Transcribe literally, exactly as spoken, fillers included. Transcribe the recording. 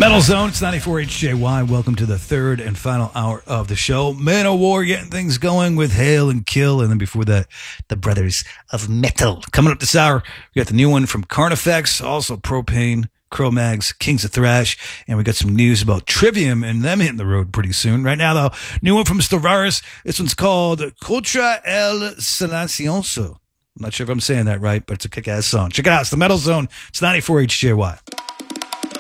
Metal Zone, it's ninety-four H J Y. Welcome to the third and final hour of the show. Manowar getting things going with Hail and Kill. And then before that, the Brothers of Metal. Coming up this hour, we got the new one from Carnifex, also Propane, Cro-Mags, Kings of Thrash. And we got some news about Trivium and them hitting the road pretty soon. Right now, though, new one from Stavaris. This one's called Contra el Silencioso. I'm not sure if I'm saying that right, but it's a kick-ass song. Check it out. It's the Metal Zone. It's ninety-four H J Y.